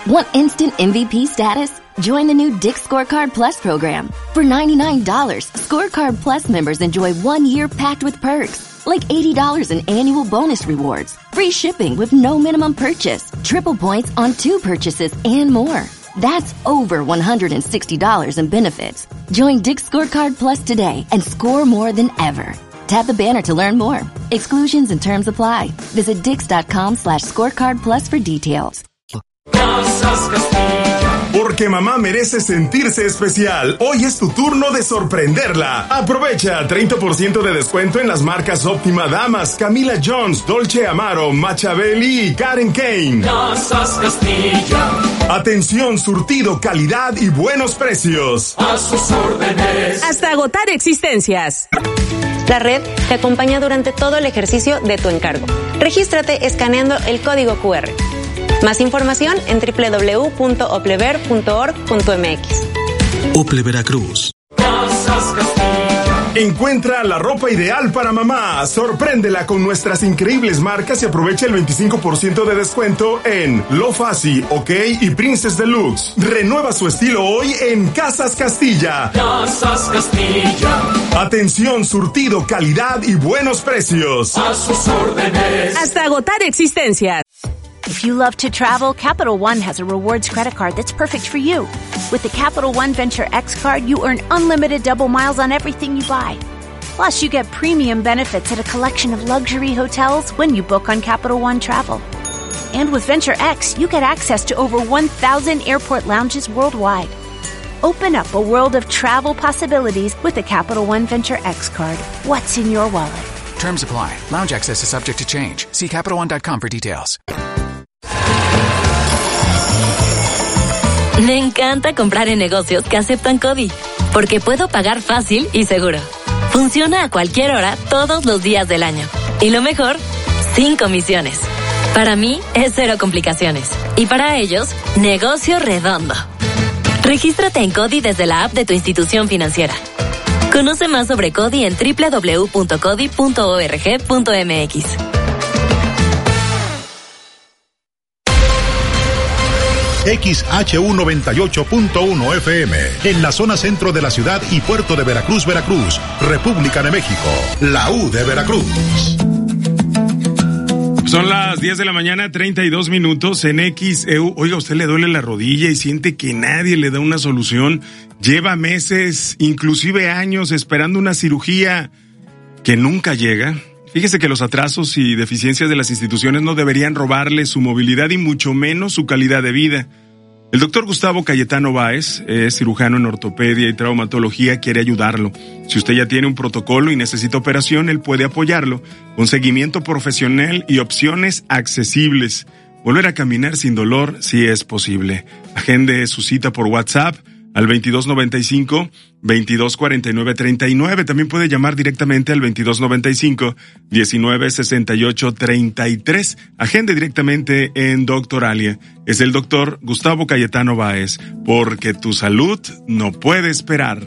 Want instant MVP status? Join the new Dick's Scorecard Plus program. For $99, Scorecard Plus members enjoy 1 year packed with perks, like $80 in annual bonus rewards, free shipping with no minimum purchase, triple points on 2 purchases, and more. That's over $160 in benefits. Join Dick's Scorecard Plus today and score more than ever. Tap the banner to learn more. Exclusions and terms apply. Visit dix.com/scorecard plus for details. Porque mamá merece sentirse especial. Hoy es tu turno de sorprenderla. Aprovecha 30% de descuento en las marcas Óptima Damas, Camila Jones, Dolce Amaro, Machabeli y Karen Kane. Casas Castilla. Atención, surtido, calidad y buenos precios. A sus órdenes. Hasta agotar existencias. La red te acompaña durante todo el ejercicio de tu encargo. Regístrate escaneando el código QR. Más información en www.oplever.org.mx. Ople Veracruz. Encuentra la ropa ideal para mamá. Sorpréndela con nuestras increíbles marcas y aprovecha el 25% de descuento en Lo Fasi, OK y Princess Deluxe. Renueva su estilo hoy en Casas Castilla. Casas Castilla. Atención, surtido, calidad y buenos precios. A sus órdenes. Hasta agotar existencias. If you love to travel, Capital One has a rewards credit card that's perfect for you. With the Capital One Venture X card, you earn unlimited double miles on everything you buy. Plus, you get premium benefits at a collection of luxury hotels when you book on Capital One Travel. And with Venture X, you get access to over 1,000 airport lounges worldwide. Open up a world of travel possibilities with the Capital One Venture X card. What's in your wallet? Terms apply. Lounge access is subject to change. See CapitalOne.com for details. Me encanta comprar en negocios que aceptan CODI, porque puedo pagar fácil y seguro. Funciona a cualquier hora, todos los días del año. Y lo mejor, sin comisiones. Para mí, es cero complicaciones. Y para ellos, negocio redondo. Regístrate en CODI desde la app de tu institución financiera. Conoce más sobre CODI en www.codi.org.mx. XHU 98.1 FM, en la zona centro de la ciudad y puerto de Veracruz, Veracruz, República de México, la U de Veracruz. Son las 10 de la mañana, 32 minutos en XEU. Oiga, ¿usted le duele la rodilla y siente que nadie le da una solución? Lleva meses, inclusive años, esperando una cirugía que nunca llega. Fíjese que los atrasos y deficiencias de las instituciones no deberían robarle su movilidad y mucho menos su calidad de vida. El doctor Gustavo Cayetano Báez, es cirujano en ortopedia y traumatología, quiere ayudarlo. Si usted ya tiene un protocolo y necesita operación, él puede apoyarlo con seguimiento profesional y opciones accesibles. Volver a caminar sin dolor si es posible. Agende su cita por WhatsApp al 2295-2249-39. También puede llamar directamente al 2295-1968-33. Agende directamente en Doctoralia. Es el doctor Gustavo Cayetano Báez, porque tu salud no puede esperar.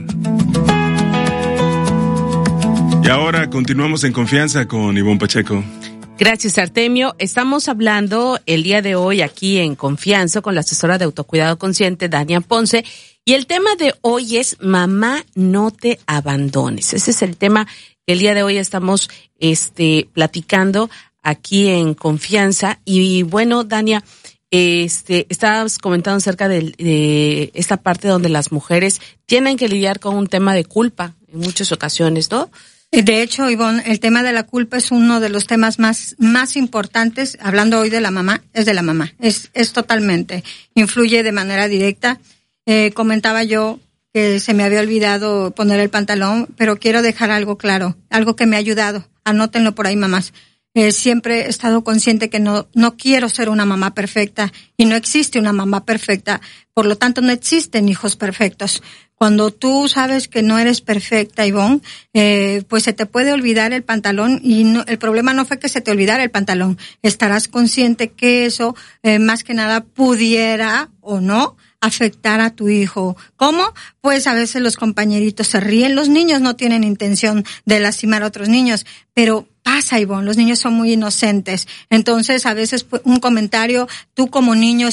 Y ahora continuamos en confianza con Ivonne Pacheco. Gracias, Artemio. Estamos hablando el día de hoy aquí en Confianza con la asesora de autocuidado consciente, Dania Ponce. Y el tema de hoy es mamá, no te abandones. Ese es el tema que el día de hoy estamos platicando aquí en Confianza. Y bueno, Dania, estabas comentando acerca de esta parte donde las mujeres tienen que lidiar con un tema de culpa en muchas ocasiones, ¿no? De hecho, Ivonne, el tema de la culpa es uno de los temas más importantes. Hablando hoy de la mamá, es de la mamá. Es totalmente, influye de manera directa. Comentaba yo que se me había olvidado poner el pantalón, pero quiero dejar algo claro, algo que me ha ayudado. Anótenlo por ahí, mamás. Siempre he estado consciente que no quiero ser una mamá perfecta y no existe una mamá perfecta. Por lo tanto, no existen hijos perfectos. Cuando tú sabes que no eres perfecta, Ivonne, pues se te puede olvidar el pantalón y no, el problema no fue que se te olvidara el pantalón. Estarás consciente que eso, más que nada, pudiera o no afectar a tu hijo. ¿Cómo? Pues a veces los compañeritos se ríen. Los niños no tienen intención de lastimar a otros niños, pero pasa, Ivonne, los niños son muy inocentes. Entonces, a veces un comentario, tú como niño